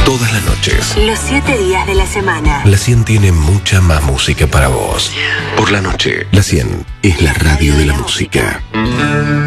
Todas las noches. Los 7 días de la semana. La 100 tiene mucha más música para vos. Por la noche, la 100 es la radio de la música.